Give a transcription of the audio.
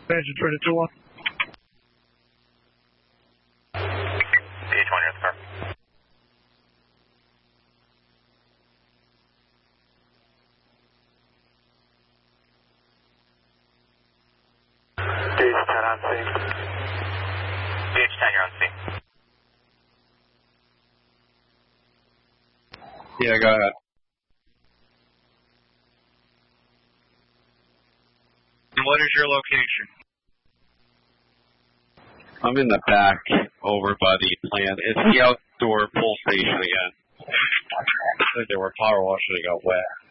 Engine 321. PH1, you're at the car. PH10 on scene. PH10, you're on scene. Yeah, go ahead. What is your location? I'm in the back over by the plant. It's the outdoor pull station again. I think they were power washing, it got wet.